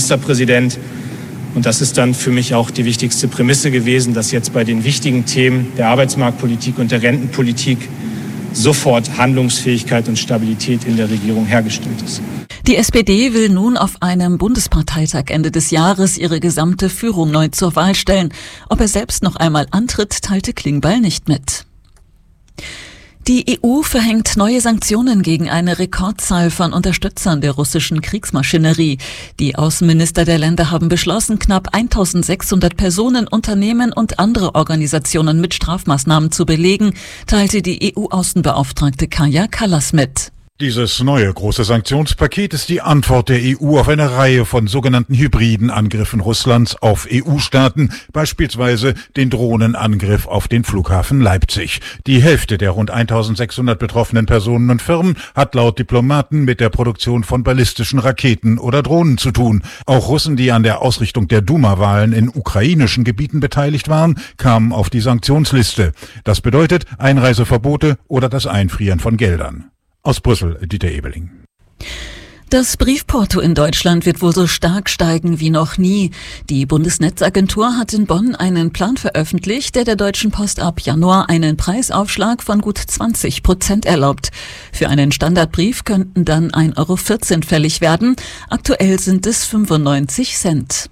Ministerpräsident. Und das ist dann für mich auch die wichtigste Prämisse gewesen, dass jetzt bei den wichtigen Themen der Arbeitsmarktpolitik und der Rentenpolitik sofort Handlungsfähigkeit und Stabilität in der Regierung hergestellt ist. Die SPD will nun auf einem Bundesparteitag Ende des Jahres ihre gesamte Führung neu zur Wahl stellen. Ob er selbst noch einmal antritt, teilte Klingbeil nicht mit. Die EU verhängt neue Sanktionen gegen eine Rekordzahl von Unterstützern der russischen Kriegsmaschinerie. Die Außenminister der Länder haben beschlossen, knapp 1600 Personen, Unternehmen und andere Organisationen mit Strafmaßnahmen zu belegen, teilte die EU-Außenbeauftragte Kaja Kallas mit. Dieses neue große Sanktionspaket ist die Antwort der EU auf eine Reihe von sogenannten hybriden Angriffen Russlands auf EU-Staaten, beispielsweise den Drohnenangriff auf den Flughafen Leipzig. Die Hälfte der rund 1600 betroffenen Personen und Firmen hat laut Diplomaten mit der Produktion von ballistischen Raketen oder Drohnen zu tun. Auch Russen, die an der Ausrichtung der Duma-Wahlen in ukrainischen Gebieten beteiligt waren, kamen auf die Sanktionsliste. Das bedeutet Einreiseverbote oder das Einfrieren von Geldern. Aus Brüssel, Dieter Ebeling. Das Briefporto in Deutschland wird wohl so stark steigen wie noch nie. Die Bundesnetzagentur hat in Bonn einen Plan veröffentlicht, der Deutschen Post ab Januar einen Preisaufschlag von gut 20% erlaubt. Für einen Standardbrief könnten dann 1,14 € fällig werden. Aktuell sind es 95 Cent.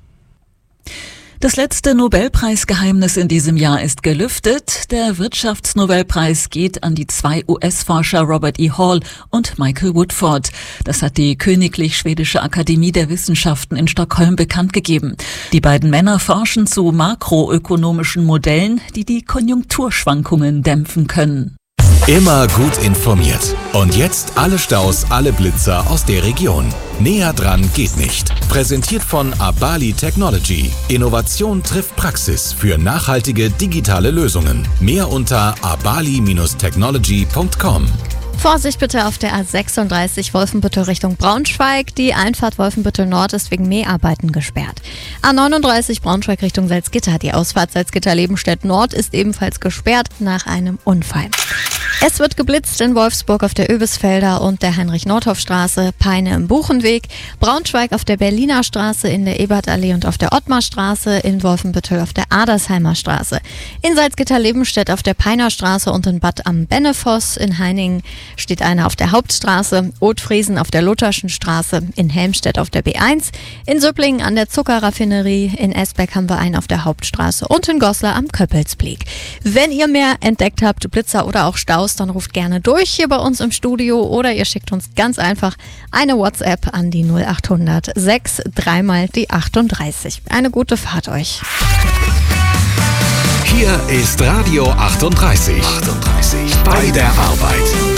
Das letzte Nobelpreisgeheimnis in diesem Jahr ist gelüftet. Der Wirtschaftsnobelpreis geht an die 2 US-Forscher Robert E. Hall und Michael Woodford. Das hat die Königlich Schwedische Akademie der Wissenschaften in Stockholm bekannt gegeben. Die beiden Männer forschen zu makroökonomischen Modellen, die die Konjunkturschwankungen dämpfen können. Immer gut informiert. Und jetzt alle Staus, alle Blitzer aus der Region. Näher dran geht nicht. Präsentiert von Abali Technology. Innovation trifft Praxis für nachhaltige digitale Lösungen. Mehr unter abali-technology.com. Vorsicht bitte auf der A36 Wolfenbüttel Richtung Braunschweig. Die Einfahrt Wolfenbüttel Nord ist wegen Mäharbeiten gesperrt. A39 Braunschweig Richtung Salzgitter. Die Ausfahrt Salzgitter-Lebenstedt Nord ist ebenfalls gesperrt nach einem Unfall. Es wird geblitzt in Wolfsburg auf der Oebisfelder und der Heinrich-Nordhoff-Straße, Peine im Buchenweg, Braunschweig auf der Berliner Straße, in der Ebertallee und auf der Ottmarstraße, in Wolfenbüttel auf der Adersheimer Straße, in Salzgitter-Lebenstedt auf der Peiner Straße und in Bad am Bennefoss. In Heiningen steht einer auf der Hauptstraße, Othfriesen auf der Lutherschen Straße, in Helmstedt auf der B1, in Söblingen an der Zuckerraffinerie, in Esbeck haben wir einen auf der Hauptstraße und in Goslar am Köppelsblick. Wenn ihr mehr entdeckt habt, Blitzer oder auch Staus, dann ruft gerne durch hier bei uns im Studio oder ihr schickt uns ganz einfach eine WhatsApp an die 0800 6 3 mal die 38. Eine gute Fahrt euch. Hier ist Radio 38. Bei der Arbeit.